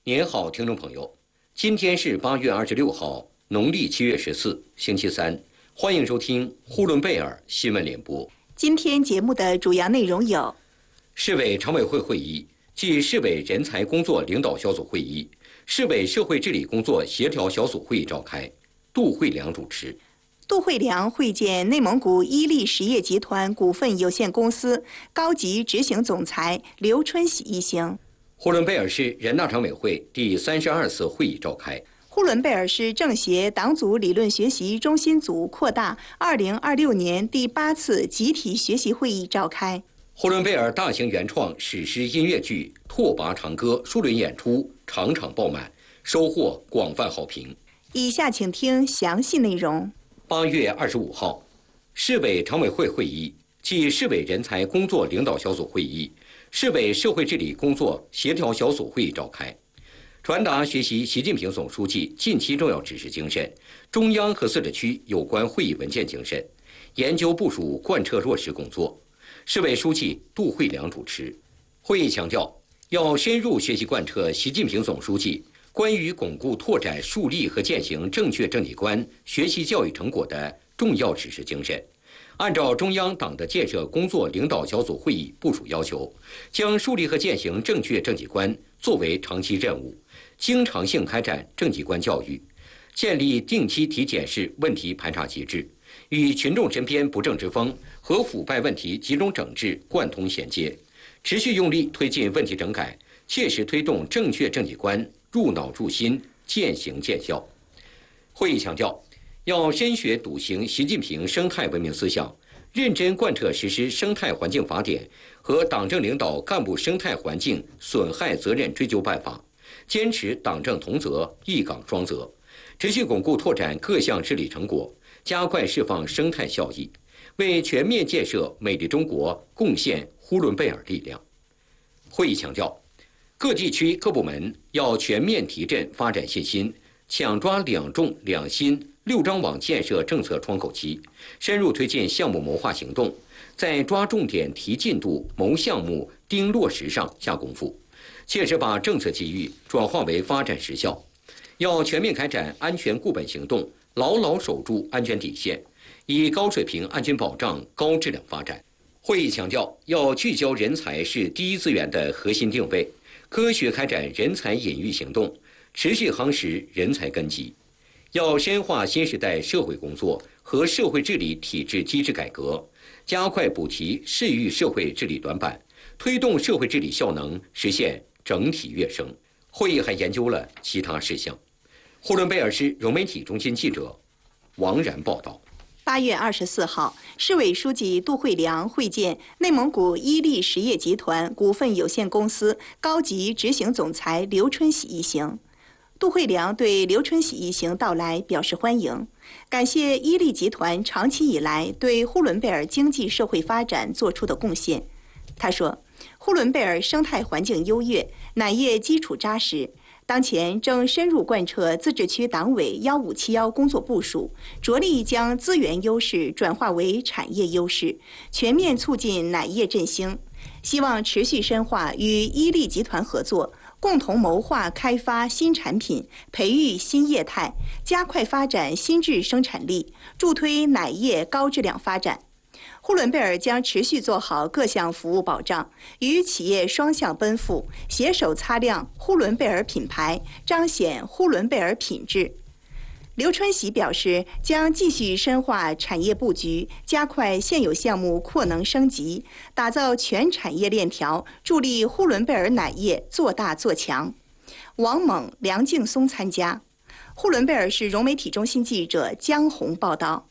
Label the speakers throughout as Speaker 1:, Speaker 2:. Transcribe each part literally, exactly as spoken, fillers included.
Speaker 1: 您好，听众朋友，今天是八月二十六号，农历七月十四，星期三。欢迎收听呼伦贝尔新闻联播。
Speaker 2: 今天节目的主要内容有：
Speaker 1: 市委常委会会议暨市委人才工作领导小组会议、市委社会治理工作协调小组会议召开，杜慧良主持。
Speaker 2: 杜慧良会见内蒙古伊利实业集团股份有限公司高级执行总裁刘春喜一行。
Speaker 1: 呼伦贝尔市人大常委会第三十二次会议召开。
Speaker 2: 呼伦贝尔市政协党组理论学习中心组扩大二零二六年第八次集体学习会议召开。
Speaker 1: 呼伦贝尔大型原创史诗音乐剧《拓跋长歌》数轮演出场场爆满，收获广泛好评。
Speaker 2: 以下请听详细内容。
Speaker 1: 八月二十五号，市委常委会会议暨市委人才工作领导小组会议、市委社会治理工作协调小组会议召开，传达学习习近平总书记近期重要指示精神、中央和自治区有关会议文件精神，研究部署贯彻落实工作。市委书记杜慧良主持。会议强调，要深入学习贯彻习近平总书记关于巩固拓展树立和践行正确政绩观学习教育成果的重要指示精神，按照中央党的建设工作领导小组会议部署要求，将树立和践行正确政绩观作为长期任务，经常性开展政绩观教育，建立定期体检视问题盘查机制，与群众身边不正之风和腐败问题集中整治贯通衔接，持续用力推进问题整改，切实推动正确政绩观入脑入心，渐行渐效。会议强调，要深学笃行习近平生态文明思想，认真贯彻实施生态环境法典和党政领导干部生态环境损害责任追究办法，坚持党政同责、一岗双责，持续巩固拓展各项治理成果，加快释放生态效益，为全面建设美丽中国贡献呼伦贝尔力量。会议强调，各地区各部门要全面提振发展信心，抢抓两重两新六张网建设政策窗口期，深入推进项目谋划行动，在抓重点提进度、谋项目、盯落实上下功夫，切实把政策机遇转化为发展实效。要全面开展安全固本行动，牢牢守住安全底线，以高水平安全保障高质量发展。会议强调，要聚焦人才是第一资源的核心定位，科学开展人才引育行动，持续夯实人才根基。要深化新时代社会工作和社会治理体制机制改革，加快补齐市域社会治理短板，推动社会治理效能实现整体跃升。会议还研究了其他事项。呼伦贝尔市融媒体中心记者王然报道。
Speaker 2: 八月二十四号，市委书记杜慧良会见内蒙古伊利实业集团股份有限公司高级执行总裁刘春喜一行。杜慧良对刘春喜一行到来表示欢迎，感谢伊利集团长期以来对呼伦贝尔经济社会发展做出的贡献。他说，呼伦贝尔生态环境优越，奶业基础扎实，当前正深入贯彻自治区党委幺五七幺工作部署，着力将资源优势转化为产业优势，全面促进奶业振兴。希望持续深化与伊利集团合作，共同谋划开发新产品，培育新业态，加快发展新质生产力，助推奶业高质量发展。呼伦贝尔将持续做好各项服务保障，与企业双向奔赴，携手擦亮呼伦贝尔品牌，彰显呼伦贝尔品质。刘春喜表示，将继续深化产业布局，加快现有项目扩能升级，打造全产业链条，助力呼伦贝尔奶业做大做强。王猛、梁劲松参加。呼伦贝尔市融媒体中心记者江红报道。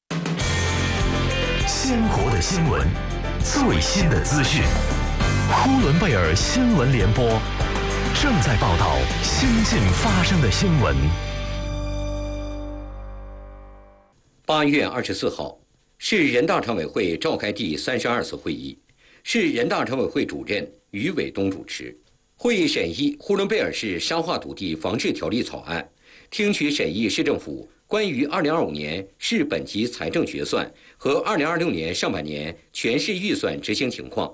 Speaker 3: 鲜活的新闻，最新的资讯。呼伦贝尔新闻联播正在报道新近发生的新闻。
Speaker 1: 八月二十四号，市人大常委会召开第三十二次会议，市人大常委会主任于伟东主持。会议审议呼伦贝尔市沙化土地防治条例草案，听取审议市政府关于二零二五年市本级财政决算和二零二六年上半年全市预算执行情况，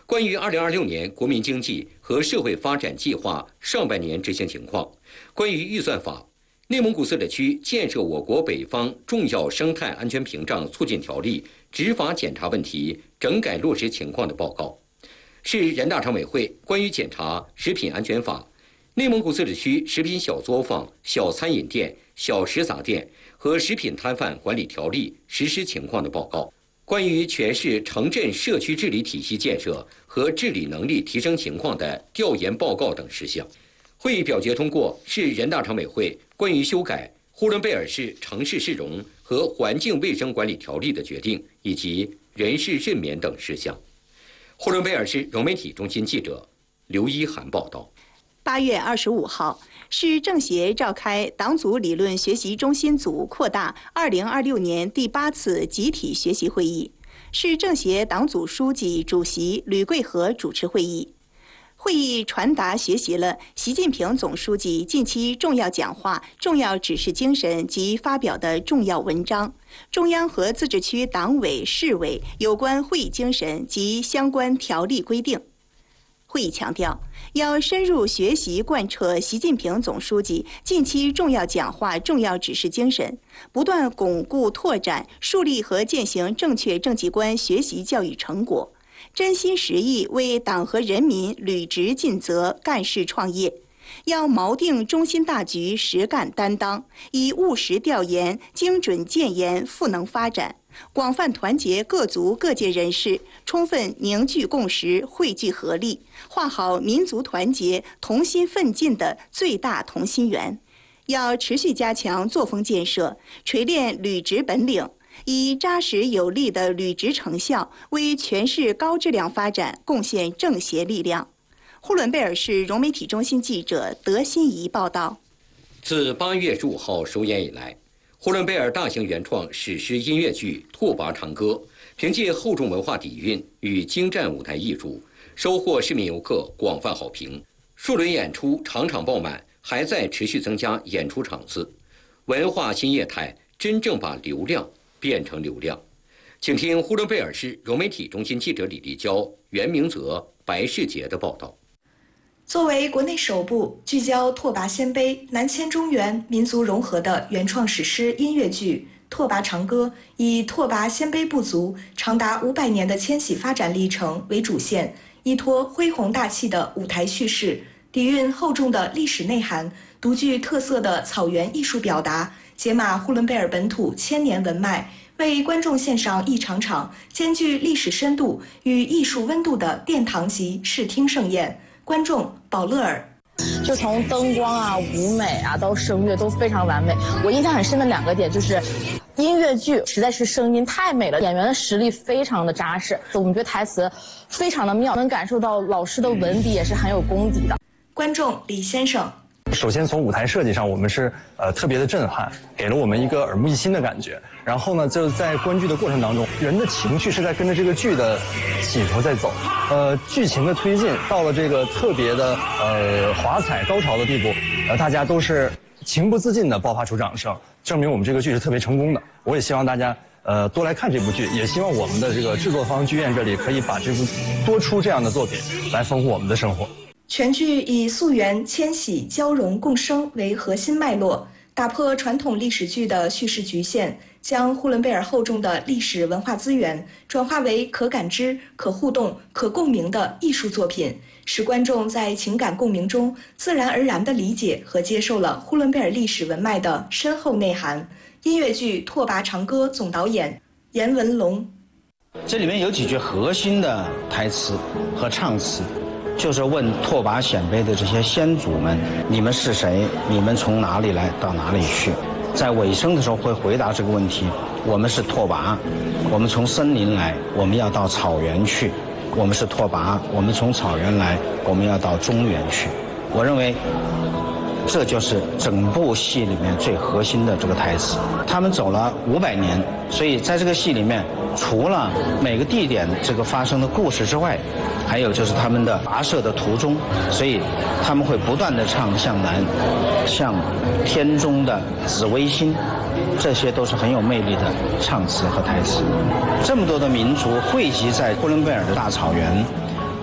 Speaker 1: 关于二零二六年国民经济和社会发展计划上半年执行情况，关于预算法，内蒙古自治区建设我国北方重要生态安全屏障促进条例执法检查问题整改落实情况的报告，市人大常委会关于检查食品安全法、内蒙古自治区食品小作坊、小餐饮店、小食杂店和食品摊贩管理条例实施情况的报告，关于全市城镇社区治理体系建设和治理能力提升情况的调研报告等事项。会议表决通过市人大常委会关于修改呼伦贝尔市城市市容和环境卫生管理条例的决定，以及人事任免等事项。呼伦贝尔市融媒体中心记者刘一涵报道。
Speaker 2: 八月二十五号，市政协召开党组理论学习中心组扩大二零二六年第八次集体学习会议，市政协党组书记、主席吕桂和主持会议。会议传达学习了习近平总书记近期重要讲话、重要指示精神及发表的重要文章，中央和自治区党委、市委有关会议精神及相关条例规定。会议强调，要深入学习贯彻习近平总书记近期重要讲话、重要指示精神，不断巩固拓展、树立和践行正确政绩观学习教育成果，真心实意为党和人民履职尽责、干事创业。要锚定中心大局，实干担当，以务实调研、精准建言赋能发展，广泛团结各族各界人士，充分凝聚共识，汇聚合力，画好民族团结、同心奋进的最大同心圆。要持续加强作风建设，锤炼履职本领，以扎实有力的履职成效，为全市高质量发展贡献政协力量。呼伦贝尔市融媒体中心记者德心怡报道。
Speaker 1: 自八月十五号首演以来，呼伦贝尔大型原创史诗音乐剧《拓跋长歌》凭借厚重文化底蕴与精湛舞台艺术，收获市民游客广泛好评。数轮演出场场爆满，还在持续增加演出场次。文化新业态真正把流量变成流量。请听呼伦贝尔市融媒体中心记者李立娇、袁明泽、白世杰的报道。
Speaker 4: 作为国内首部聚焦拓跋鲜卑、南迁中原民族融合的原创史诗音乐剧《拓跋长歌》，以拓跋鲜卑部族长达五百年的迁徙发展历程为主线，依托恢宏大气的舞台叙事，底蕴厚重的历史内涵，独具特色的草原艺术表达，解码呼伦贝尔本土千年文脉，为观众献上一场场兼具历史深度与艺术温度的殿堂级视听盛宴。观众保乐尔，
Speaker 5: 就从灯光啊、舞美啊到声乐都非常完美。我印象很深的两个点就是，音乐剧实在是声音太美了，演员的实力非常的扎实，我们觉得台词非常的妙，能感受到老师的文笔也是很有功底的。
Speaker 4: 观众李先生。
Speaker 6: 首先从舞台设计上，我们是呃特别的震撼，给了我们一个耳目一新的感觉。然后呢，就在观剧的过程当中，人的情绪是在跟着这个剧的起伏在走。呃，剧情的推进到了这个特别的呃华彩高潮的地步，呃，大家都是情不自禁地爆发出掌声，证明我们这个剧是特别成功的。我也希望大家呃多来看这部剧，也希望我们的这个制作方剧院这里可以把这部多出这样的作品，来丰富我们的生活。
Speaker 4: 全剧以溯源、迁徙、交融、共生为核心脉络，打破传统历史剧的叙事局限，将呼伦贝尔厚重的历史文化资源转化为可感知、可互动、可共鸣的艺术作品，使观众在情感共鸣中自然而然地理解和接受了呼伦贝尔历史文脉的深厚内涵。音乐剧《拓跋长歌》总导演严文龙，
Speaker 7: 这里面有几句核心的台词和唱词，就是问拓跋鲜卑的这些先祖们，你们是谁？你们从哪里来到哪里去？在尾声的时候会回答这个问题，我们是拓跋，我们从森林来，我们要到草原去。我们是拓跋，我们从草原来，我们要到中原去。我认为这就是整部戏里面最核心的这个台词。他们走了五百年，所以在这个戏里面，除了每个地点这个发生的故事之外，还有就是他们的跋涉的途中，所以他们会不断地唱向南，向天中的紫微星，这些都是很有魅力的唱词和台词。这么多的民族汇集在呼伦贝尔的大草原，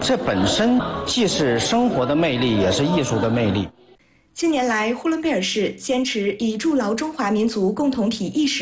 Speaker 7: 这本身既是生活的魅力，也是艺术的魅力。
Speaker 4: 近年来，呼伦贝尔市坚持以筑牢中华民族共同体意识